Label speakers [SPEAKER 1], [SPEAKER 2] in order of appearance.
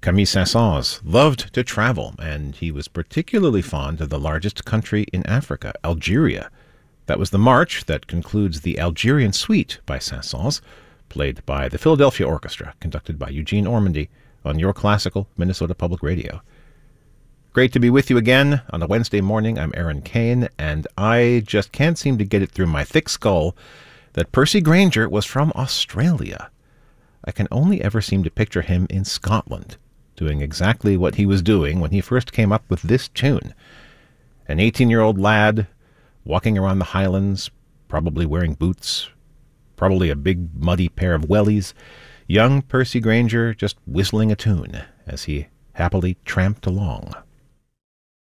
[SPEAKER 1] Camille Saint-Saëns loved to travel, and he was particularly fond of the largest country in Africa, Algeria. That was the march that concludes the Algerian Suite by Saint-Saëns, played by the Philadelphia Orchestra, conducted by Eugene Ormandy on Your Classical Minnesota Public Radio. Great to be with you again on a Wednesday morning. I'm Aaron Kane, and I just can't seem to get it through my thick skull that Percy Grainger was from Australia. I can only ever seem to picture him in Scotland, doing exactly what he was doing when he first came up with this tune. An 18-year-old lad walking around the Highlands, probably wearing boots, probably a big muddy pair of wellies, young Percy Grainger just whistling a tune as he happily tramped along.